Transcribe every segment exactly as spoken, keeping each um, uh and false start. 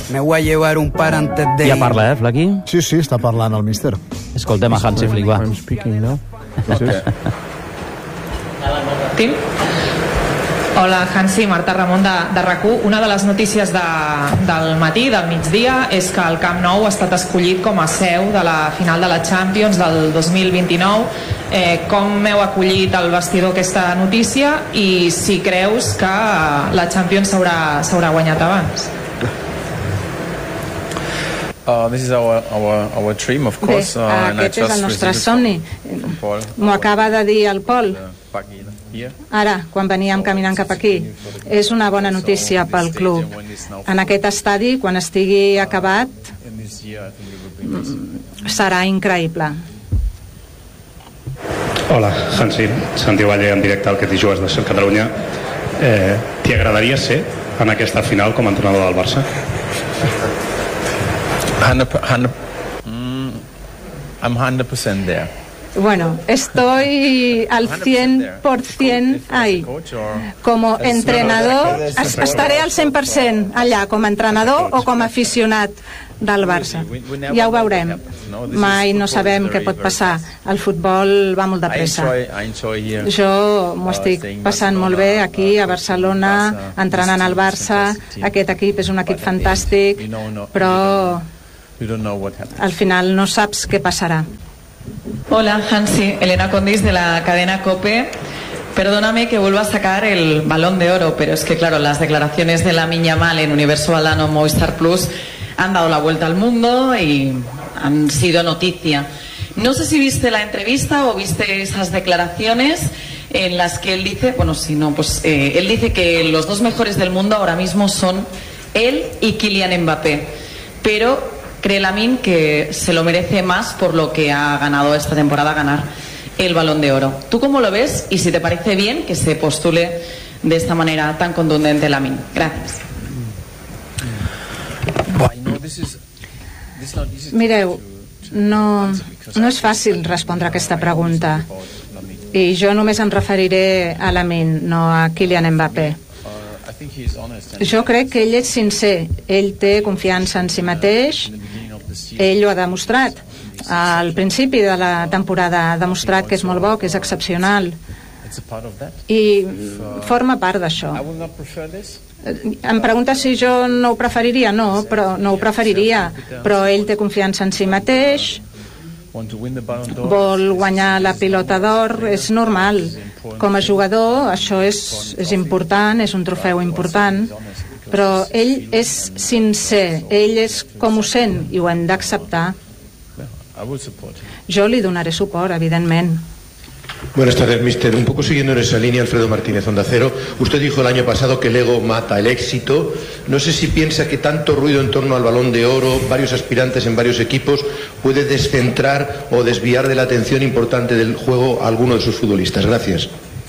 Me voy a llevar un par antes de... Ja parla, eh, Flequi? Sí, sí, està parlant el míster. Escoltem a Hansi Flick, va. I'm speaking now. Okay. Tim? Hola, Hansi, Marta Ramon de, de RAC u. Una de les notícies de, del matí, del migdia, és que el Camp Nou ha estat escollit com a seu de la final de la Champions del dos mil vint-i-nou. Eh, com heu acollit al vestidor aquesta notícia i si creus que la Champions s'haurà guanyat abans? Uh, this is our, our, our dream, of course. Bé, uh, aquest és el nostre somni. M'ho acaba de dir el Pol ara, quan veníem caminant cap aquí. És una bona notícia pel club. En aquest estadi, quan estigui acabat, serà increïble. Hola, Hansi, Santi Valle en directe al Que t'hi jugues de Ser Catalunya. Eh, T'hi agradaria ser en aquesta final com a entrenador del Barça? one hundred, mm, I'm one hundred percent there. Bueno, estoy al cien por ciento ahí. Como entrenador, estaré al cent per cent allà, com a entrenador o com a aficionat del Barça. Ja ho veurem. Mai no sabem què pot passar. El futbol va molt de pressa. Jo m'ho estic passant molt bé aquí a Barcelona, entrenant al Barça. Aquest equip és un equip fantàstic, però al final no saps què passarà. Hola, Hansi, Elena Condis de la cadena COPE. Perdóname que vuelva a sacar el Balón de Oro, pero es que claro, las declaraciones de Lamine Yamal en Universo Aldano Movistar Plus han dado la vuelta al mundo y han sido noticia. No sé si viste la entrevista o viste esas declaraciones en las que él dice, bueno, si no, pues eh, él dice que los dos mejores del mundo ahora mismo son él y Kylian Mbappé, pero cree Lamine que se lo merece más por lo que ha ganado esta temporada, ganar el Balón de Oro. ¿Tú cómo lo ves? Y si te parece bien que se postule de esta manera tan contundente Lamine. Gracias. Mireu, no, no és fàcil respondre a aquesta pregunta. I jo només em referiré a Lamine, no a Kylian Mbappé. Jo crec que ell és sincer, ell té confiança en si mateix, ell ho ha demostrat al principi de la temporada, ha demostrat que és molt bo, que és excepcional i forma part d'això. Em pregunta si jo no ho preferiria? No, però no ho preferiria, però ell té confiança en si mateix, vol guanyar la pilota d'or, és normal. Com a jugador això és, és important, és un trofeu important, però ell és sincer, ell és com ho sent i ho hem d'acceptar. Jo li donaré suport, evidentment. Buenas tardes, mister. Un poco siguiendo en esa línea, Alfredo Martínez, Onda Cero. Usted dijo el año pasado que el ego mata el éxito. No sé si piensa que tanto ruido en torno al Balón de Oro, varios aspirantes en varios equipos, puede descentrar o desviar de la atención importante del juego a alguno de sus futbolistas. Gracias.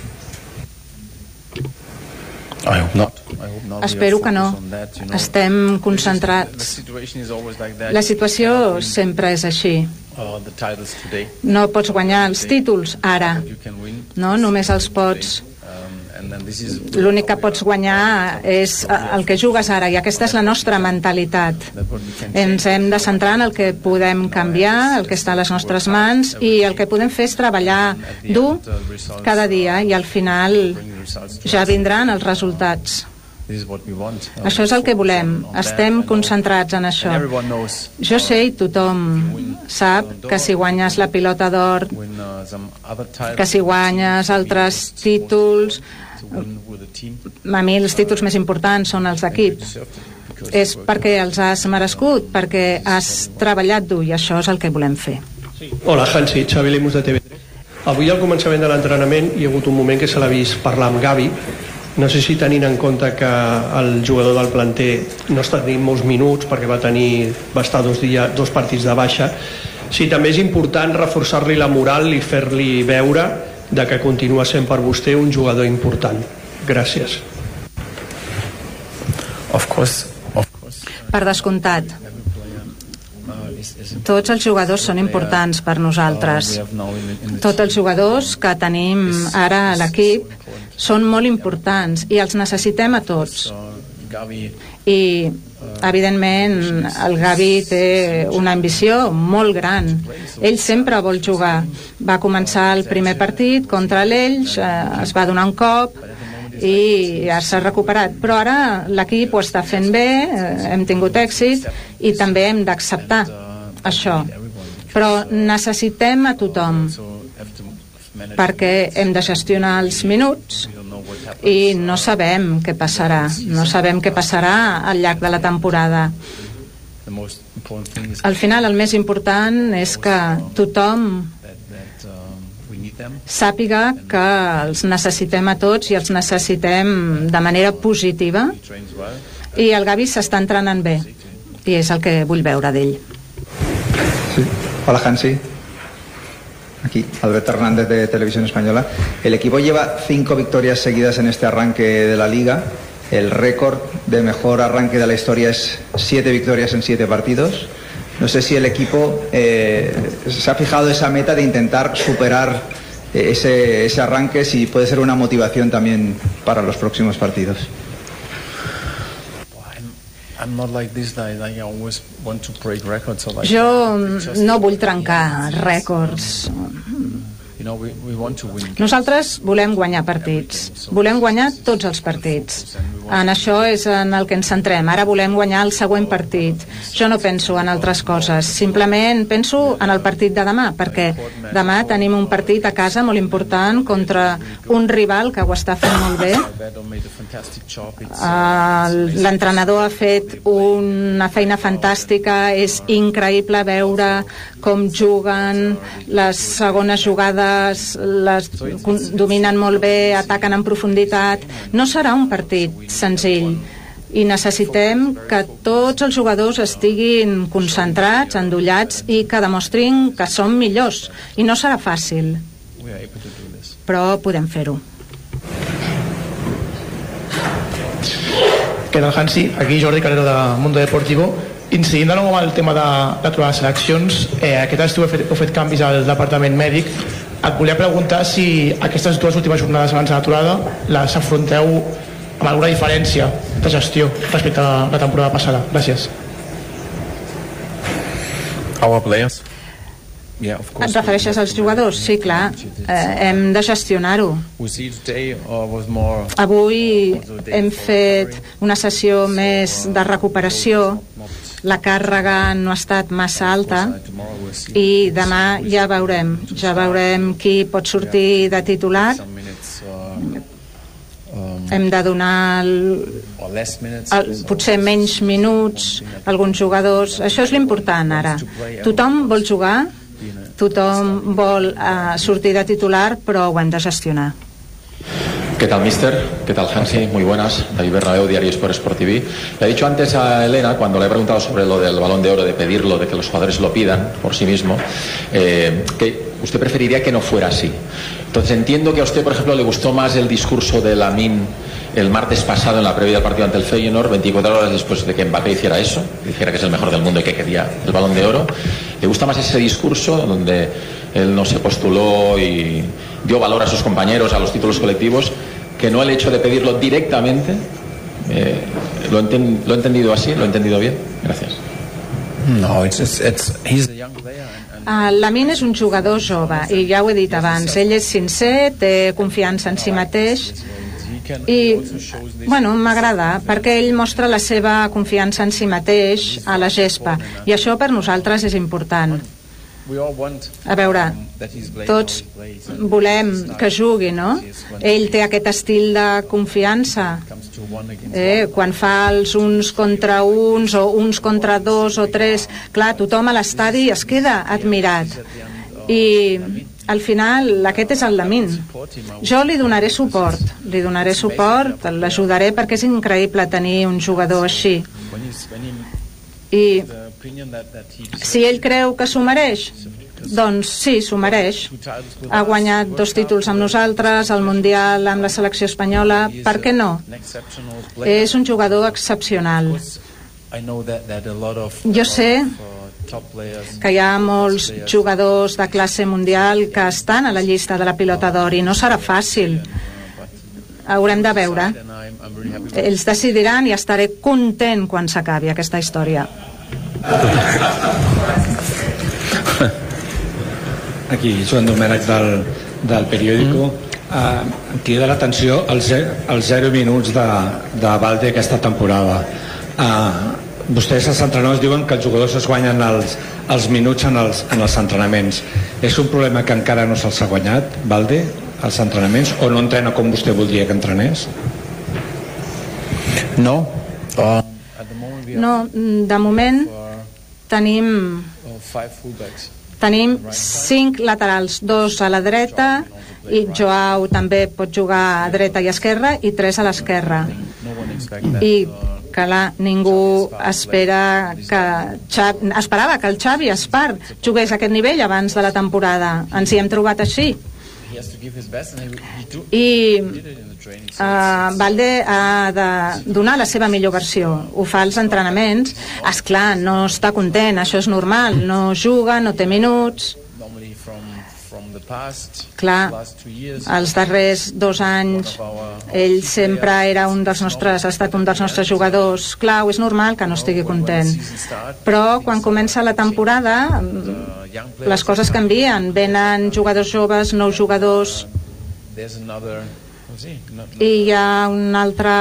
Espero que no. Estem concentrats. La situació sempre és així. No pots guanyar els títols ara, no? Només els pots... L'únic que pots guanyar és el que jugues ara, i aquesta és la nostra mentalitat. Ens hem de centrar en el que podem canviar, el que està a les nostres mans, i el que podem fer és treballar dur cada dia, i al final ja vindran els resultats. Això és el que volem, estem concentrats en això. Jo sé i tothom sap que si guanyes la pilota d'or, que si guanyes altres títols, a mi els títols més importants són els d'equip, és perquè els has merescut, perquè has treballat dur, i això és el que volem fer. Hola, Hansi, Xavi Lemus de T V tres. Avui al començament de l'entrenament hi ha hagut un moment que se l'ha vist parlar amb Gavi. No sé si tenint en compte que el jugador del planter no està tenint molts minuts perquè va tenir va estar dos, dia, dos partits de baixa, si també és important reforçar-li la moral i fer-li veure de que continua sent per vostè un jugador important. Gràcies. Of course, of course. Per descomptat. Tots els jugadors són importants per nosaltres. Tots els jugadors que tenim ara a l'equip són molt importants i els necessitem a tots. I evidentment el Gavi té una ambició molt gran. Ell sempre vol jugar. Va començar el primer partit contra l'Elx, eh, es va donar un cop i ja s'ha recuperat, però ara l'equip ho està fent bé, eh, hem tingut èxit i també hem d'acceptar això, però necessitem a tothom perquè hem de gestionar els minuts i no sabem què passarà, no sabem què passarà al llarg de la temporada. Al final el més important és que tothom sàpiga que els necessitem a tots i els necessitem de manera positiva, i el Gavi s'està entrenant bé i és el que vull veure d'ell. Sí. Hola, Hansi. Aquí, Alberto Hernández de Televisión Española. El equipo lleva cinco victorias seguidas en este arranque de la Liga. El récord de mejor arranque de la historia es siete victorias en siete partidos. No sé si el equipo eh, se ha fijado esa meta de intentar superar ese, ese arranque, si puede ser una motivación también para los próximos partidos. Jo no vull trencar rècords. Nosaltres volem guanyar partits, volem guanyar tots els partits. En això és en el que ens centrem. Ara volem guanyar el següent partit. Jo no penso en altres coses, simplement penso en el partit de demà, perquè demà tenim un partit a casa molt important contra un rival que ho està fent molt bé. L'entrenador ha fet una feina fantàstica, és increïble veure com juguen, les segones jugades les dominen molt bé, ataquen en profunditat. No serà un partit senzill i necessitem que tots els jugadors estiguin concentrats, endollats i que demostrin que són millors, i no serà fàcil, però podem fer-ho. Què tal, Hansi? Aquí Jordi Carrero de Mundo Deportivo. Incidint de nou amb el tema de, de trobar seleccions, eh, aquest estiu heu fet, heu fet canvis al departament mèdic. Et volia preguntar si aquestes dues últimes jornades abans de l'aturada les afronteu amb alguna diferència de gestió respecte a la temporada passada. Gràcies. Our players. Et refereixes als jugadors? Sí, clar, eh, hem de gestionar-ho. Avui hem fet una sessió més de recuperació, la càrrega no ha estat massa alta i demà ja veurem, ja veurem qui pot sortir de titular. Hem de donar el, el, potser menys minuts a alguns jugadors. Això és l'important ara. Tothom vol jugar, tothom vol uh, sortir de titular, però ho hem de gestionar. ¿Qué tal, mister? ¿Qué tal, Hansi? Muy buenas. David Bernabeu, Diario Sport Sport T V. Le he dicho antes a Elena, cuando le he preguntado sobre lo del Balón de Oro, de pedirlo, de que los jugadores lo pidan por sí mismo, eh, que usted preferiría que no fuera así. Entonces entiendo que a usted, por ejemplo, le gustó más el discurso de Lamine el martes pasado en la previa del partido ante el Feyenoord, veinticuatro horas después de que Mbappé hiciera eso, dijera que es el mejor del mundo y que quería el Balón de Oro. ¿Le gusta más ese discurso donde él no se postuló y dio valor a sus compañeros, a los títulos colectivos, que no el hecho de pedirlo directamente? Eh, ¿lo, enten, ¿Lo he entendido así? ¿Lo he entendido bien? Gracias. No, it's, it's, it's, he's a young player. Uh, Lamine és un jugador jove i ja ho he dit abans, ell és sincer, té confiança en si mateix i, bueno, m'agrada perquè ell mostra la seva confiança en si mateix a la gespa i això per nosaltres és important. A veure, tots volem que jugui, no? Ell té aquest estil de confiança. Eh, quan fa els uns contra uns o uns contra dos o tres, clar, tothom a l'estadi es queda admirat. I al final aquest és el Lamine. Jo li donaré suport, li donaré suport, l'ajudaré perquè és increïble tenir un jugador així. I si ell creu que s'ho mereix, doncs sí, s'ho mereix. Ha guanyat dos títols amb nosaltres, el Mundial amb la selecció espanyola, per què no? És un jugador excepcional. Jo sé que hi ha molts jugadors de classe mundial que estan a la llista de la pilota d'or i no serà fàcil. Haurem de veure. ells decidiran i estaré content quan s'acabi aquesta història. Aquí, Joan Domènech del, del periòdico. Mm. Uh, em crida l'atenció els, els zero minuts de, de Valde aquesta temporada. Uh, vostès, els entrenadors, diuen que els jugadors es guanyen els, els minuts en els, en els entrenaments. És un problema que encara no se'ls ha guanyat, Valde, els entrenaments, o no entrena com vostè voldria que entrenés? No. Uh, no, de moment tenim tenim cinc laterals, dos a la dreta, i Joao també pot jugar a dreta i esquerra, i tres a l'esquerra. I clar, ningú espera que Xavi, esperava que el Xavi Espart jugués a aquest nivell abans de la temporada. Ens hi hem trobat així. I uh, Valde ha de donar la seva millor versió. Ho fa als entrenaments. Esclar, no està content, això és normal. No juga, no té minuts. Clar, els darrers dos anys ell sempre era un dels nostres, ha estat un dels nostres jugadors clau. És normal que no estigui content, però quan comença la temporada les coses canvien, venen jugadors joves, nous jugadors, i hi ha un altre,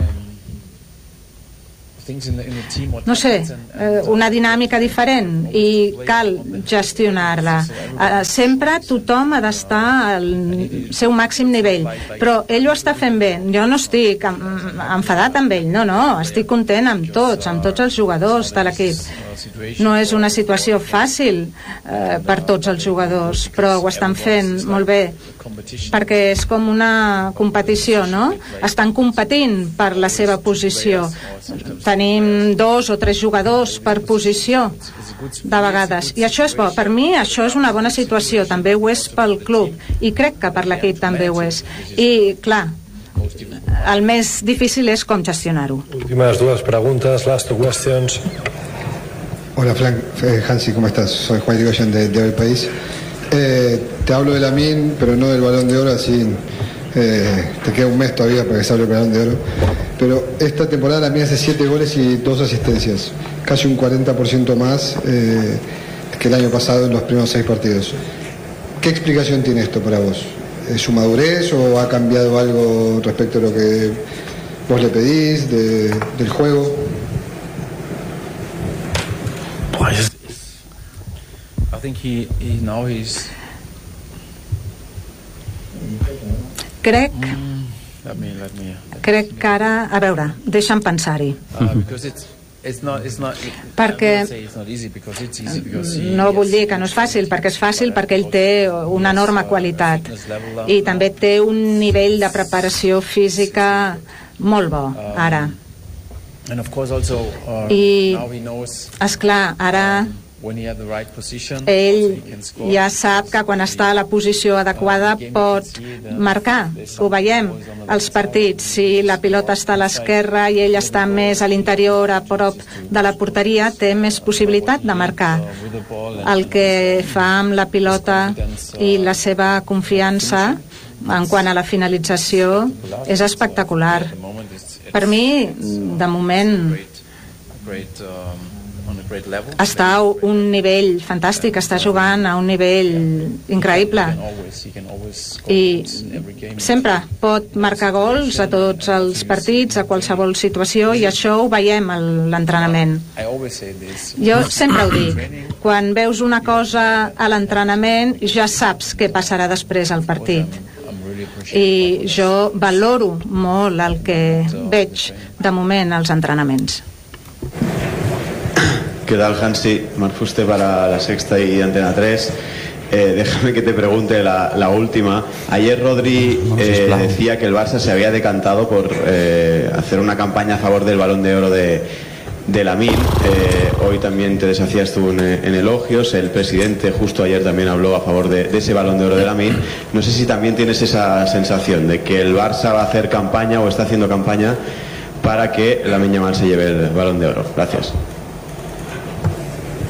no sé, una dinàmica diferent, i cal gestionar-la. Sempre tothom ha d'estar al seu màxim nivell, però ell ho està fent bé. Jo no estic enfadat amb ell, no, no, estic content amb tots, amb tots els jugadors de l'equip. No és una situació fàcil eh, per tots els jugadors, però ho estan fent molt bé, perquè és com una competició, no? Estan competint per la seva posició. Tenim dos o tres jugadors per posició de vegades, i això és bo. Per mi això és una bona situació, també ho és pel club, i crec que per l'equip també ho és. I clar, el més difícil és com gestionar-ho. Últimas dues preguntes, last two questions. Hola Frank, eh, Hansi, ¿cómo estás? Soy Juan Irigoyen de, de El País. Eh, te hablo de Lamine, pero no del Balón de Oro, así eh, te queda un mes todavía para que se hable del Balón de Oro. Pero esta temporada Lamine hace siete goles y dos asistencias, casi un cuarenta por ciento más eh, que el año pasado en los primeros seis partidos. ¿Qué explicación tiene esto para vos? ¿Es su madurez o ha cambiado algo respecto a lo que vos le pedís de, del juego? I think he, he now he's crec mm, let me, let me, let crec que ara, a veure, deixa'm pensar-hi, uh, because it's It's not, it's not, perquè no vull dir que no és fàcil, perquè és fàcil perquè ell té una enorme qualitat i també té un nivell de preparació física molt bo ara, i esclar, ara ell ja sap que quan està a la posició adequada pot marcar. Ho veiem als partits, si la pilota està a l'esquerra i ell està més a l'interior, a prop de la porteria, té més possibilitat de marcar. El que fa amb la pilota i la seva confiança en quant a la finalització és espectacular. Per mi, de moment, està a un nivell fantàstic, està jugant a un nivell increïble i sempre pot marcar gols a tots els partits, a qualsevol situació, i això ho veiem a l'entrenament. Jo sempre ho dic, quan veus una cosa a l'entrenament ja saps què passarà després al partit, i jo valoro molt el que veig de moment als entrenaments. ¿Qué tal, Hansi? Marc Fuster para La Sexta y Antena tres. Eh, déjame que te pregunte la, la última. Ayer Rodri eh, decía que el Barça se había decantado por eh, hacer una campaña a favor del Balón de Oro de, de Lamine. Eh, hoy también te deshacías tú en, en elogios. El presidente justo ayer también habló a favor de, de ese Balón de Oro de Lamine. No sé si también tienes esa sensación de que el Barça va a hacer campaña o está haciendo campaña para que Lamine Yamal se lleve el Balón de Oro. Gracias.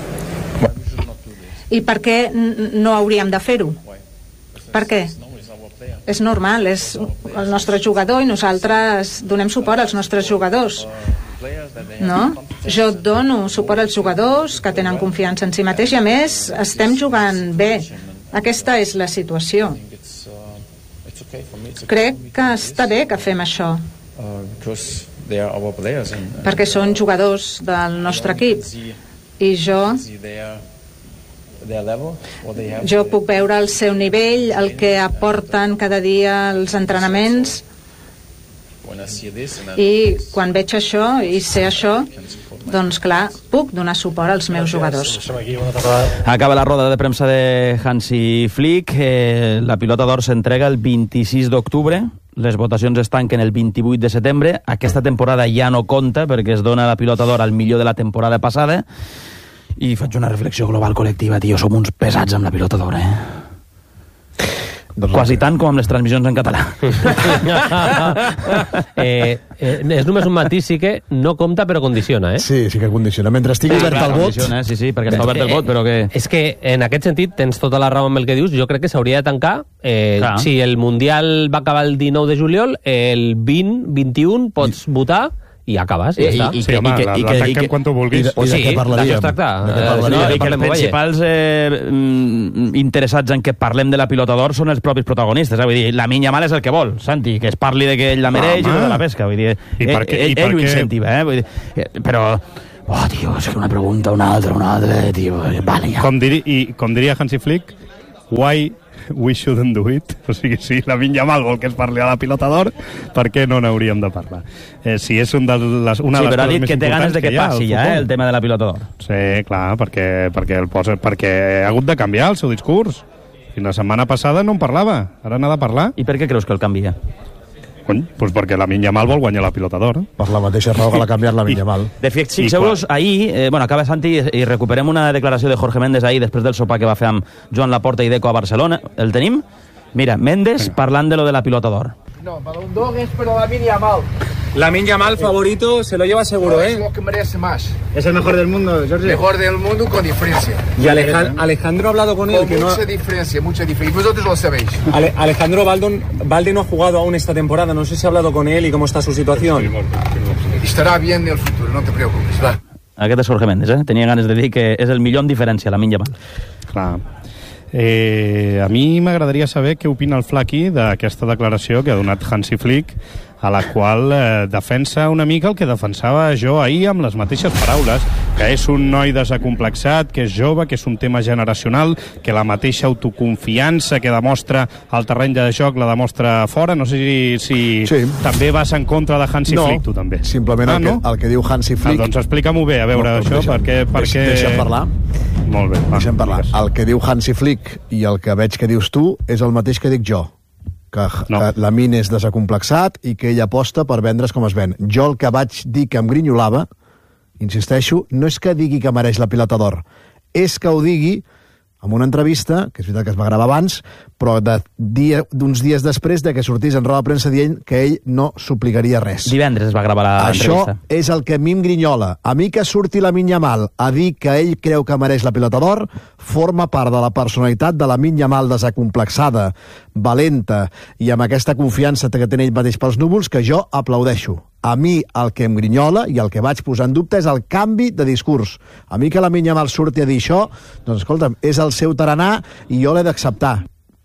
I per què no hauríem de fer-ho? Per què? és normal, és el nostre jugador i nosaltres donem suport als nostres jugadors. No? Jo dono suport als jugadors que tenen confiança en si mateix i a més estem jugant bé. Aquesta és la situació. Crec que està bé que fem això perquè són jugadors del nostre equip i jo jo puc veure el seu nivell, el que aporten cada dia els entrenaments i quan veig això i sé això, doncs clar, puc donar suport als meus jugadors. Acaba la roda de premsa de Hansi Flick. Eh, la pilota d'or s'entrega el vint-i-sis d'octubre. Les votacions es tanquen el vint-i-vuit de setembre. Aquesta temporada ja no compta perquè es dona la pilota d'or al millor de la temporada passada. I faig una reflexió global col·lectiva, tio, som uns pesats amb la pilota d'or, eh? Doncs quasi tant com amb les transmissions en català. eh, eh, és només un matís, sí que no compta però condiciona, eh? Sí, sí que condiciona. Mentre estigui sí, obert clar, el vot... Sí, sí, perquè està obert el vot, però que... És que en aquest sentit tens tota la raó amb el que dius. Jo crec que s'hauria de tancar. Eh, si el Mundial va acabar el dinou de juliol, el vint, vint-i-un pots I... votar i acabes, ja està. I, i, sí, home, la, la tanquem quan tu vulguis. I de, i de què parlaríem? I que els principals eh, interessats en que parlem de la pilota d'or són els propis protagonistes. Eh? Vull dir, la Lamine Yamal és el que vol, Santi, que es parli de que ell la mereix i de la pesca. Vull dir, I ell, per què, ell, i per ell ho què? incentiva, eh? Vull dir, però... Oh, tio, és que una pregunta, una altra, una altra, tio... Vale, ja. Com, diri, i, com diria Hansi Flick, why... we shouldn't do it. O sigui, si la Lamine Yamal vol que es parli a la pilota d'or, per què no n'hauríem de parlar? Eh, si és un de les, una sí, de les però ha dit més que té ganes de que, que passi ja, eh, el tema de la pilota d'or. Sí, clar, perquè, perquè, el posa, perquè ha hagut de canviar el seu discurs. I la setmana passada no en parlava, ara n'ha de parlar. I per què creus que el canvia? Cony, doncs perquè la Lamine Yamal vol guanyar la pilota d'or. Per la mateixa raó que l'ha canviat la Lamine Yamal. De fet, fixeu-vos, ahir, eh, bueno, acaba Santi i recuperem una declaració de Jorge Méndez ahir després del sopar que va fer amb Joan Laporta i Deco a Barcelona. El tenim? Mira, Méndez parlant de lo de la pilota d'or. No, Balón d'Or es para Lamine Yamal. Lamine Yamal favorito, se lo lleva seguro, no, ¿eh? Es lo que merece más. Es el mejor del mundo, Jorge. Mejor del mundo con diferencia. Y Alejandro, Alejandro ha hablado con él. Con que mucha no... diferencia, mucha diferencia. Y vosotros lo sabéis. Ale, Alejandro Baldon, Balde no ha jugado aún esta temporada. No sé si ha hablado con él y cómo está su situación. Estará bien en el futuro, no te preocupes. Va. Aquest és Jorge Méndez, eh? Tenia ganes de dir que és el millor en diferència, Lamine Yamal. Clar. Eh, a mi m'agradaria saber què opina el Flaqui d'aquesta declaració que ha donat Hansi Flick, a la qual eh, defensa una mica el que defensava jo ahir amb les mateixes paraules, que és un noi desacomplexat, que és jove, que és un tema generacional, que la mateixa autoconfiança que demostra al terreny de joc la demostra fora. No sé si, si sí. també vas en contra de Hansi no, Flick, tu també. Simplement ah, el, que, no? el que diu Hansi Flick... Ah, doncs explica-m'ho bé, a veure, no, això, deixa'm, perquè... perquè... Deixa'm parlar. Molt bé. Va, deixa'm parlar. El que diu Hansi Flick i el que veig que dius tu és el mateix que dic jo. Que, no. que Lamine és desacomplexat i que ell aposta per vendre's com es ven. Jo el que vaig dir que em grinyolava, insisteixo, no és que digui que mereix la pilota d'or, és que ho digui en una entrevista, que és veritat que es va gravar abans, però d'uns dia, dies després de que sortís en roda de premsa dient que ell no suplicaria res. Divendres es va gravar l'entrevista. Això és el que a mi em grinyola. A mi que surti Lamine Yamal a dir que ell creu que mereix la pilota d'or forma part de la personalitat de Lamine Yamal desacomplexada, valenta i amb aquesta confiança que té ell mateix pels núvols que jo aplaudeixo. A mi el que em grinyola i el que vaig posar en dubte és el canvi de discurs. A mi que Lamine Yamal surti a dir això, doncs escolta'm, és el seu tarannà i jo l'he d'acceptar.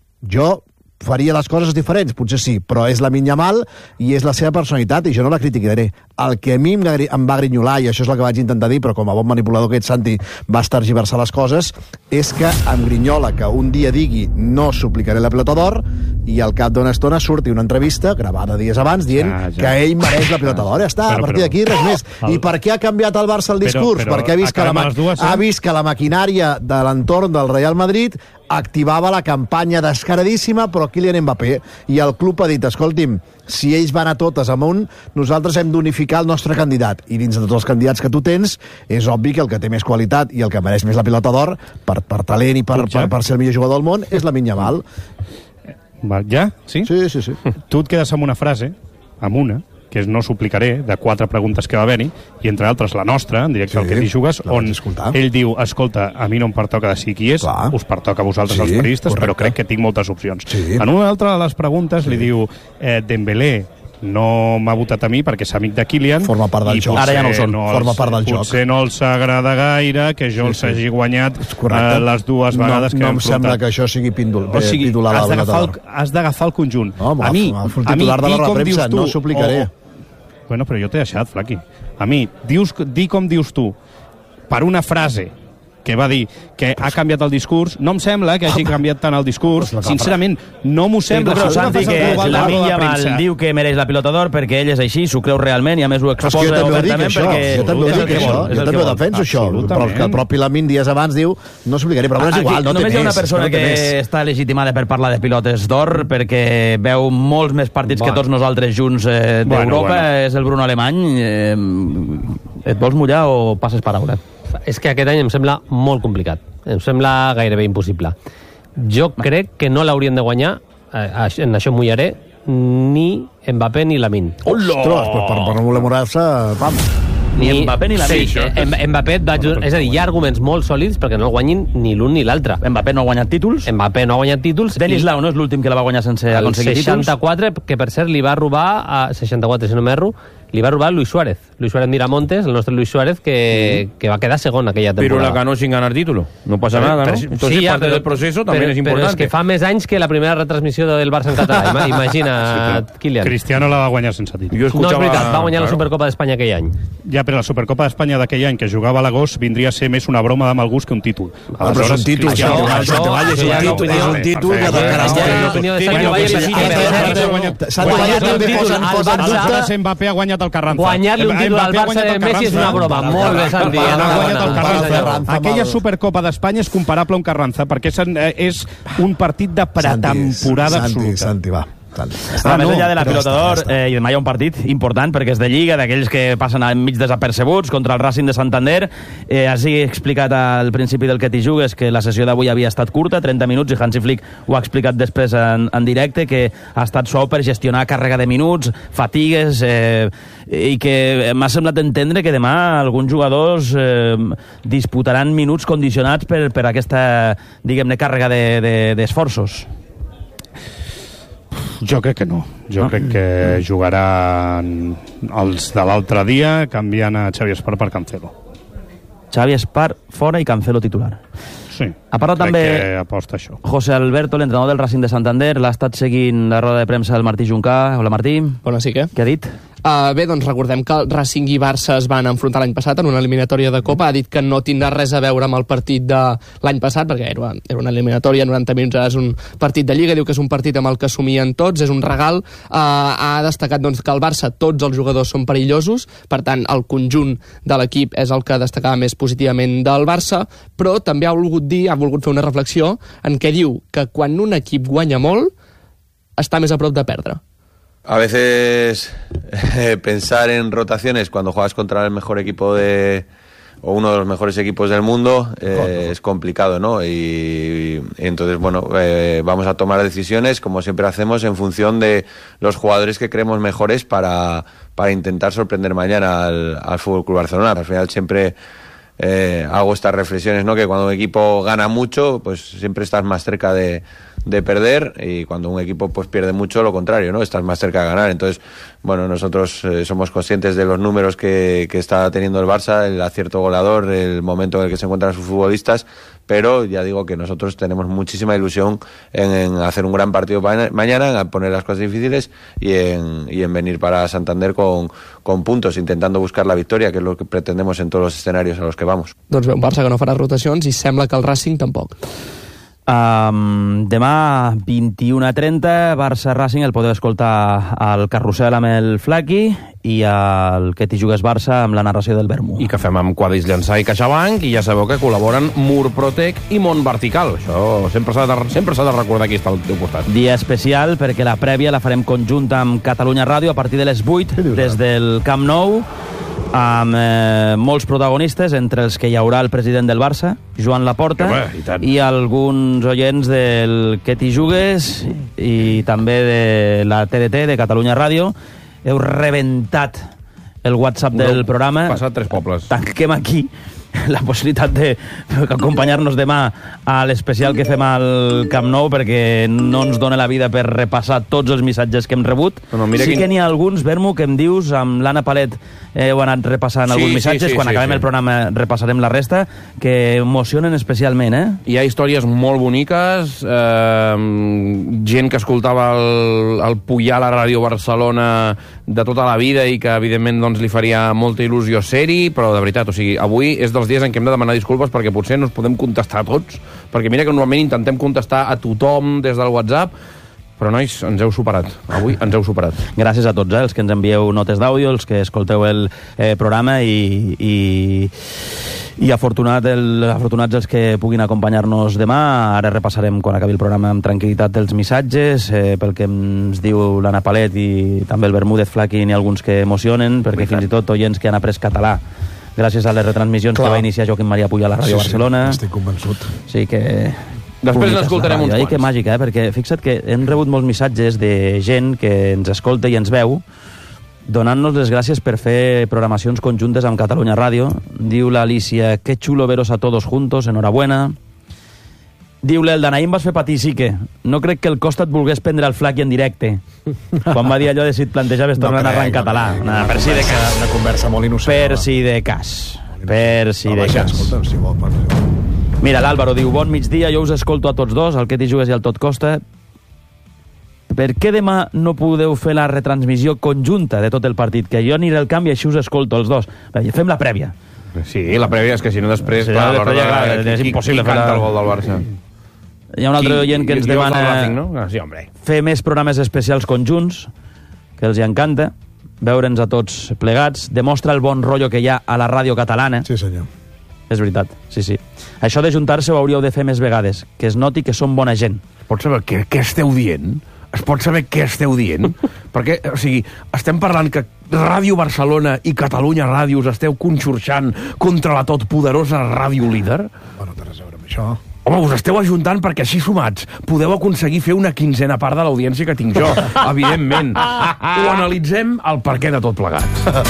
Jo faria les coses diferents, potser sí, però és Lamine Yamal i és la seva personalitat i jo no la criticaré. El que a mi em va grinyolar, i això és el que vaig intentar dir, però com a bon manipulador que ets, Santi, vas tergiversar les coses, és que em grinyola que un dia digui no suplicaré la pilota d'or i al cap d'una estona surti una entrevista gravada dies abans dient ja, ja. que ell mereix la pilota d'or. Ja està, però, a partir d'aquí res més. El... I per què ha canviat el Barça el discurs? Però, però, Perquè ha vist, que la, ma... dues, eh? ha vist que la maquinària de l'entorn del Real Madrid activava la campanya descaradíssima, però Kylian Mbappé, i el club ha dit, escolti'm, si ells van a totes amunt, nosaltres hem d'unificar el nostre candidat, i dins de tots els candidats que tu tens, és obvi que el que té més qualitat i el que mereix més la pilota d'or, per, per talent i per, per, per ser el millor jugador del món, és Lamine Yamal. Ja? Sí? Sí, sí, sí. Tu et quedes amb una frase, amb una, que és No suplicaré, de quatre preguntes que va haver-hi, i entre altres la nostra, en directe al que t'hi jugues, on ell diu, escolta, a mi no em pertoca decidir qui és, clar, us pertoca a vosaltres sí, els periodistes, correcte, però crec que tinc moltes opcions. Sí. En una altra de les preguntes sí. li diu, eh, Dembélé no m'ha votat a mi perquè és amic de Kylian. Forma part del joc. Ara ja no ho són. No Forma els, part del joc. Potser no els agrada gaire que jo sí, els hagi guanyat eh, les dues vegades no, que no hem em sembla que això sigui píndol, o sigui, píndol has d'agafar el, has d'agafar el conjunt. No, a mi, a mi, titular de la roda de premsa, no suplicaré. O, bueno, però jo t'he deixat, Flaqui. A mi, dius, di com dius tu, per una frase que va dir que ha canviat el discurs, no em sembla que hagi canviat tant el discurs, sincerament, no m'ho sembla. Sí, però Santi, que la Lamine Yamal diu que mereix la Pilota d'Or perquè ell és així, s'ho creu realment i a més ho exposa obertament perquè... Jo també ho dic, això, jo també ho defenso, això, però que el propi Lamine dies abans diu no s'obligaria, però és igual, no té més. Només hi ha una persona que està legitimada per parlar de pilotes d'or perquè veu molts més partits que tots nosaltres junts d'Europa, és el Bruno Alemany. Et vols mullar o passes paraula? És que aquest any em sembla molt complicat. Em sembla gairebé impossible. Jo crec que no l'haurien de guanyar, eh, en això mullaré, ni Mbappé ni Lamine. Ostres, pues per, per no voler morar-se, pam. Ni Mbappé ni Lamine. Sí, eh, Mbappé, va, és a dir, hi ha arguments molt sòlids perquè no el guanyin ni l'un ni l'altre. Mbappé no ha guanyat títols? Mbappé no ha guanyat títols. Denis Lau no és l'últim que la va guanyar sense aconseguir títols? El seixanta-quatre, que per cert li va robar, a seixanta-quatre si no m'erro, li va robar Luis Suárez. Luis Suárez Miramontes, el nostre Luis Suárez, que, mm. que va quedar segon aquella temporada. Pero la ganó sin ganar título. No pasa pero, nada, ¿no? Entonces, sí, parte pero, del proceso también pero, es importante. Però és que fa més anys que la primera retransmissió del Barça en català. Imagina, sí, Kylian. Cristiano la va guanyar sense títol. Jo escuchava... No, és veritat, va guanyar claro. la Supercopa d'Espanya aquell any. Ja, però la Supercopa d'Espanya d'aquell any, que jugava a l'agost, vindria a ser més una broma de mal gust que un títol. Però és un títol, això, això, això, és un títol que de cara a Mbappé ha guanyat el Carranza. Guanyar-li un títol al Barça de Messi és una broma. Molt bé, Santi. Aquella Supercopa d'Espanya és comparable a un Carranza, perquè és un partit de pretemporada absoluta. Santi, va. Ah, més enllà de la Pilota d'Or, eh, i demà hi ha un partit important perquè és de Lliga, d'aquells que passen enmig desapercebuts contra el Racing de Santander. Eh, així he explicat al principi del que t'hi jugues que la sessió d'avui havia estat curta, trenta minuts, i Hansi Flick ho ha explicat després en, en directe, que ha estat suau per gestionar càrrega de minuts, fatigues, eh, i que m'ha semblat entendre que demà alguns jugadors eh, disputaran minuts condicionats per, per aquesta, diguem-ne, càrrega d'esforços. De, de, Jo crec que no. Jo ah. crec que jugaran els de l'altre dia canviant a Xavi Espar per Cancelo. Xavi Espar fora i Cancelo titular. Sí, ha parlat crec també que aposta això. José Alberto, l'entrenador del Racing de Santander, l'ha estat seguint la roda de premsa del Martí Juncà. Hola, Martí. Bona, sí que. Què ha dit? Uh, bé, doncs recordem que el Racing i Barça es van enfrontar l'any passat en una eliminatòria de Copa. Ha dit que no tindrà res a veure amb el partit de l'any passat, perquè era, era una eliminatòria, noranta minuts, és un partit de Lliga, diu que és un partit amb el que somien tots, és un regal. Uh, ha destacat doncs, que el Barça, tots els jugadors són perillosos, per tant, el conjunt de l'equip és el que destacava més positivament del Barça, però també ha volgut dir, ha volgut fer una reflexió en què diu que quan un equip guanya molt, està més a prop de perdre. A veces eh, pensar en rotaciones cuando juegas contra el mejor equipo de o uno de los mejores equipos del mundo eh, es complicado, ¿no? Y, y entonces, bueno, eh, vamos a tomar decisiones como siempre hacemos en función de los jugadores que creemos mejores para, para intentar sorprender mañana al, al F C Barcelona. Al final siempre eh, hago estas reflexiones, ¿no? Que cuando un equipo gana mucho, pues siempre estás más cerca de de perder, y cuando un equipo pues pierde mucho, lo contrario, ¿no? Estás más cerca de ganar. Entonces, bueno, nosotros eh, somos conscientes de los números que, que está teniendo el Barça, el acierto goleador, el momento en el que se encuentran sus futbolistas, pero ya digo que nosotros tenemos muchísima ilusión en, en hacer un gran partido pa- mañana, en poner las cosas difíciles y en, y en venir para Santander con, con puntos, intentando buscar la victoria, que es lo que pretendemos en todos los escenarios a los que vamos. Doncs bé, un Barça que no farà rotacions i sembla que el Racing tampoc. Um, demà vint-i-una trenta Barça-Racing, el podeu escoltar al Carrusel amb el Flaqui i el Que t'hi jugues Barça amb la narració del Bermú. I que fem amb Quadris Llançà i CaixaBank, i ja sabeu que col·laboren Murprotec i Mont Vertical. Això sempre s'ha de, sempre s'ha de recordar qui està al teu costat. Dia especial perquè la prèvia la farem conjunt amb Catalunya Ràdio a partir de les vuit des del Camp Nou, amb eh, molts protagonistes, entre els que hi haurà el president del Barça, Joan Laporta, Home, i, i alguns oients del Que t'hi jugues i també de la T D T, de Catalunya Ràdio, heu rebentat el WhatsApp del programa. Passat tres pobles. Tanquem aquí la possibilitat d'acompanyar-nos demà a l'especial que fem al Camp Nou, perquè no ens dona la vida per repassar tots els missatges que hem rebut. No, no, sí quin... que n'hi ha alguns, Vermo, que em dius, amb l'Anna Palet eh, heu anat repassant sí, alguns missatges, sí, sí, quan sí, acabem sí. el programa repassarem la resta, que emocionen especialment, eh? Hi ha històries molt boniques, eh, gent que escoltava el, el Puyal a Ràdio Barcelona de tota la vida i que, evidentment, doncs, li faria molta il·lusió ser-hi, però, de veritat, o sigui, avui és dels dies en què hem de demanar disculpes perquè potser no ens podem contestar a tots, perquè mira que normalment intentem contestar a tothom des del WhatsApp, però, nois, ens heu superat. Avui ens heu superat. Gràcies a tots, eh, els que ens envieu notes d'àudio, els que escolteu el eh, programa i, i, i afortunat el, afortunats els que puguin acompanyar-nos demà. Ara repassarem, quan acabi el programa, amb tranquil·litat els missatges, eh, pel que ens diu l'Anna Palet i també el Bermúdez Flaqui, n'hi ha alguns que emocionen, perquè fins i tot oients que han après català gràcies a les retransmissions Clar. que va iniciar Joaquim Maria Puyal a la Ràdio sí, Barcelona. Sí, estic convençut. Sí que... Després n'escoltarem uns quants. Que màgic, eh? Perquè fixa't que hem rebut molts missatges de gent que ens escolta i ens veu donant-nos les gràcies per fer programacions conjuntes amb Catalunya Ràdio. Diu l'Alicia, qué chulo veros a todos juntos, enhorabuena. Diu l'Elda, Naïm vas fer patir, sí que. No crec que el Costa et volgués prendre el Flaqui en directe. Quan va dir allò de si et plantejaves tornar no a narrar en català. No, no, per si de cas. Una conversa molt innocent. Per si de cas. Per si de cas. Escolta, si vol, Mira, l'Àlvaro diu, bon migdia, jo us escolto a tots dos, al que t'hi jugues i al tot costa. Per què demà no podeu fer la retransmissió conjunta de tot el partit? Que jo aniré al camp i així us escolto els dos. Fem la prèvia. Sí, la prèvia és que si no després... Sí, clar, la prèvia, clar, és impossible fer el gol del Barça. Hi ha un altre oient que ens demana Racing, no? ah, sí, hombre. fer més programes especials conjunts, que els hi encanta, veure'ns a tots plegats, demostra el bon rotllo que hi ha a la ràdio catalana. Sí, senyor. És veritat, sí, sí. Això de juntar-se ho hauríeu de fer més vegades, que es noti que som bona gent. Es pot saber què, què esteu dient? Es pot saber què esteu dient? Perquè, o sigui, estem parlant que Ràdio Barcelona i Catalunya Ràdio us esteu conxorxant contra la totpoderosa Ràdio Líder? Bueno, té res a veure amb això. Home, us esteu ajuntant perquè així sumats podeu aconseguir fer una quinzena part de l'audiència que tinc jo, evidentment. Ho analitzem al perquè de tot plegat.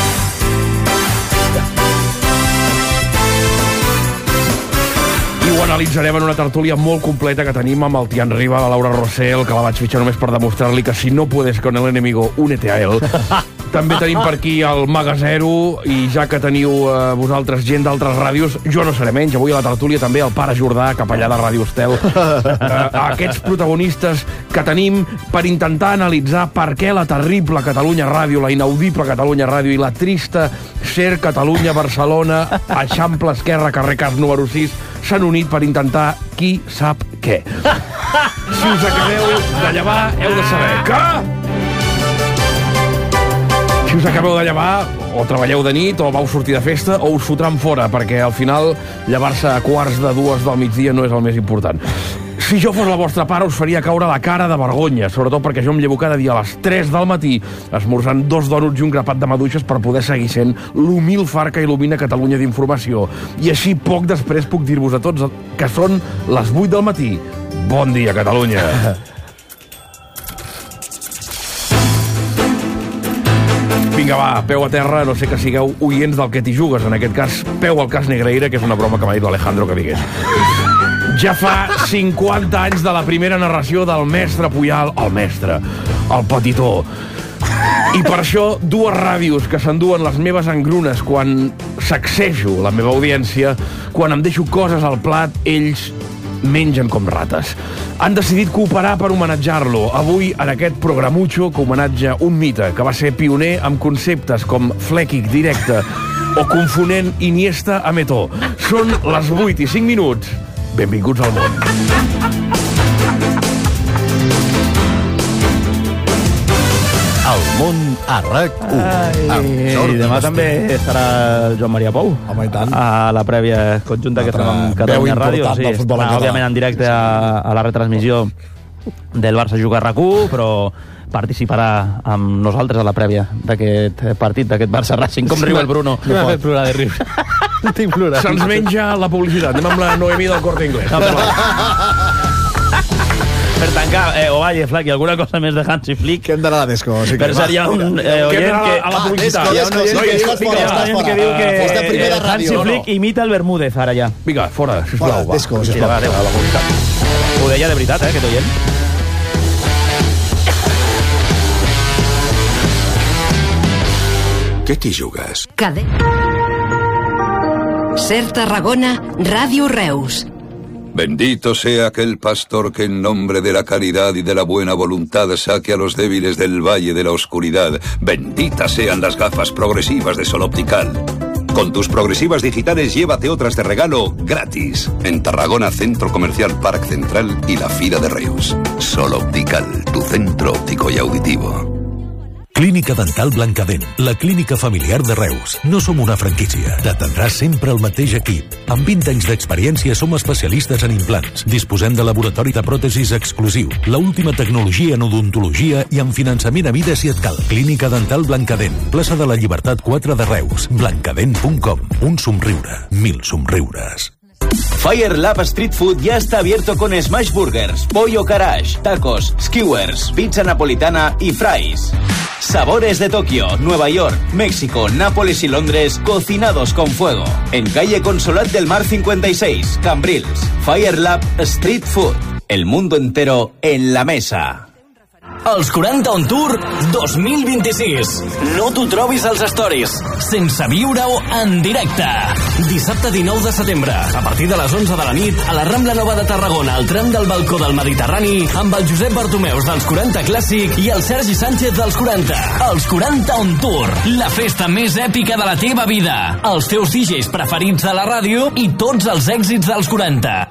I ho analitzarem en una tertúlia molt completa que tenim amb el Tian Riba, la Laura Rossell, que la vaig fitxar només per demostrar-li que si no puedes con el enemigo, únete a él. També tenim per aquí el Maga Zero, i ja que teniu eh, vosaltres gent d'altres ràdios, jo no seré menys. Avui a la tertúlia també el Pare Jordà, capellà de Ràdio Estel. Eh, aquests protagonistes que tenim per intentar analitzar per què la terrible Catalunya Ràdio, la inaudible Catalunya Ràdio i la trista Ser Catalunya Barcelona, Eixample Esquerra, carrer Cas número sis, s'han unit per intentar qui sap què. Si us acabeu de llevar, heu de saber que... Si us acabeu de llevar, o treballeu de nit, o vau sortir de festa, o us fotran fora, perquè al final llevar-se a quarts de dues del migdia no és el més important. Si jo fos la vostra pare, us faria caure la cara de vergonya, sobretot perquè jo em llevo cada dia a les tres del matí esmorzant dos dònuts i un grapat de maduixes per poder seguir sent l'humil far que il·lumina Catalunya d'informació. I així, poc després, puc dir-vos a tots que són les vuit del matí. Bon dia, Catalunya! Vinga, va, peu a terra, no sé que sigueu oients del que t'hi jugues. En aquest cas, peu al cas Negreira, que és una broma que m'ha dit l'Alejandro que digués. Ja fa cinquanta anys de la primera narració del mestre Puyal, el mestre, el petitó. I per això, dues ràdios que s'enduen les meves engrunes quan sacsejo la meva audiència, quan em deixo coses al plat, ells mengen com rates. Han decidit cooperar per homenatjar-lo. Avui, en aquest programutxo, que homenatja un mite que va ser pioner amb conceptes com flèquic directe o confonent Iniesta amb Eto'o. Són les vuit i cinc minuts. Benvinguts al món. El món a RAC u. I demà també estarà el Joan Maria Pou. Home, i tant. A la prèvia conjunta que fem amb Catalunya Ràdio. Sí, estarà, òbviament, en directe a, a la retransmissió del Barça Juga RAC u, però participarà amb nosaltres a la prèvia d'aquest partit, d'aquest Barça Racing. Com riu el Bruno? No m'ha fet plorar de riure. Tinc plorat. Se'ns menja la publicitat. Anem amb la Noemí del Corte Inglés. Per tancar, eh, Ovalle, Flac, alguna cosa més de Hansi Flick? Que hem d'anar a la Desco. Sí per cert, hi ha un eh, oient que... a la publicitat. Hi ha un oient que estàs fora, estàs fora. Que diu que Fes de primera eh, Hansi ràdio. Flick imita el Bermúdez, ara ja. Vinga, fora, sisplau. Fora, Desco, sisplau. Va, adéu, a la publicitat. Ho deia de veritat, eh, aquest oient. Què t'hi jugues? Cade. Ser Tarragona, Ràdio Reus. Bendito sea aquel pastor que en nombre de la caridad y de la buena voluntad saque a los débiles del valle de la oscuridad. Benditas sean las gafas progresivas de Sol Optical. Con tus progresivas digitales llévate otras de regalo gratis. En Tarragona, Centro Comercial Parc Central y la Fira de Reus. Sol Optical, tu centro óptico y auditivo. Clínica Dental Blancadent, la clínica familiar de Reus. No som una franquícia. T'atendrà sempre el mateix equip. Amb vint anys d'experiència som especialistes en implants. Disposem de laboratori de pròtesis exclusiu, la última tecnologia en odontologia i en finançament a mida si et cal. Clínica Dental Blancadent, plaça de la Llibertat quatre de Reus. blancadent punt com. Un somriure, mil somriures. Fire Lab Street Food ya está abierto con smash burgers, pollo garage, tacos, skewers, pizza napolitana y fries. Sabores de Tokio, Nueva York, México, Nápoles y Londres cocinados con fuego. En calle Consolat del Mar cincuenta y seis, Cambrils. Fire Lab Street Food. El mundo entero en la mesa. Els quaranta On Tour dos mil vint-i-sis. No t'ho trobis als stories, sense viure-ho en directe. Dissabte dinou de setembre, a partir de les onze de la nit, a la Rambla Nova de Tarragona, al tram del Balcó del Mediterrani, amb el Josep Bartomeus dels quaranta Clàssic i el Sergi Sánchez dels quaranta. Els quaranta On Tour, la festa més èpica de la teva vida. Els teus D Js preferits de la ràdio i tots els èxits dels quaranta.